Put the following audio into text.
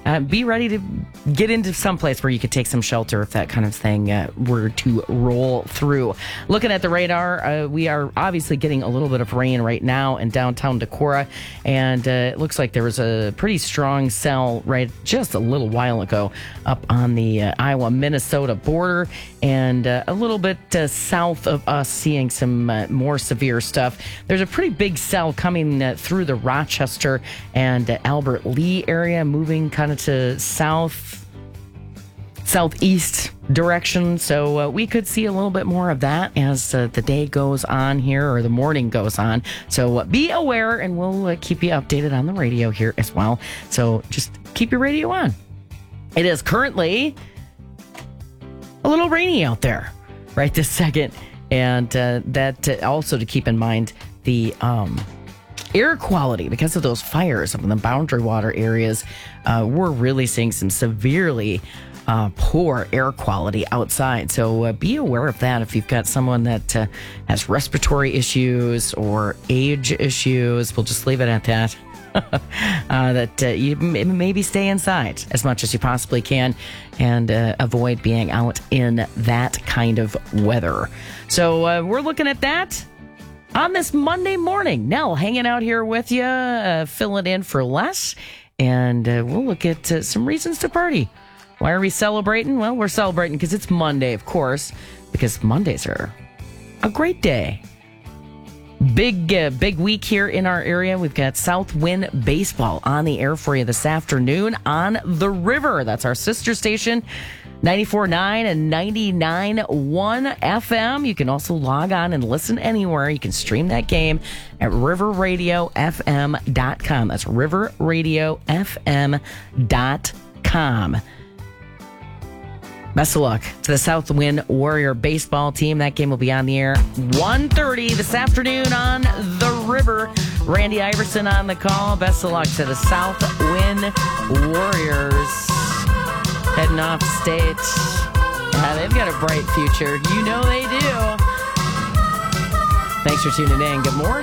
be ready to get into some place where you could take some shelter if that kind of thing were to roll through. Looking at the radar, we are obviously getting a little bit of rain right now in downtown Decorah, and it looks like there was a pretty strong cell right just a little while ago up on the Iowa-Minnesota border, and a little bit south of us seeing some more severe stuff. There's a pretty big cell coming through the Rochester and Albert Lee area, moving kind of to southeast direction. So we could see a little bit more of that as the day goes on here, or the morning goes on. So be aware, and we'll keep you updated on the radio here as well. So just keep your radio on. It is currently a little rainy out there right this second. And that also to keep in mind, the air quality, because of those fires up in the boundary water areas, we're really seeing some severely poor air quality outside. So be aware of that if you've got someone that has respiratory issues or age issues. We'll just leave it at that. That you maybe stay inside as much as you possibly can, and avoid being out in that kind of weather. So we're looking at that on this Monday morning. Nell hanging out here with you, filling in for Les, and we'll look at some reasons to party. Why are we celebrating? Well, we're celebrating because it's Monday, of course, because Mondays are a great day. Big week here in our area. We've got Southwind Baseball on the air for you this afternoon on The River. That's our sister station, 94.9 and 99.1 FM. You can also log on and listen anywhere. You can stream that game at riverradiofm.com. That's riverradiofm.com. Best of luck to the Southwind Warrior baseball team. That game will be on the air 1:30 this afternoon on The River. Randy Iverson on the call. Best of luck to the Southwind Warriors. Heading off state. They've got a bright future. You know they do. Thanks for tuning in. Good morning.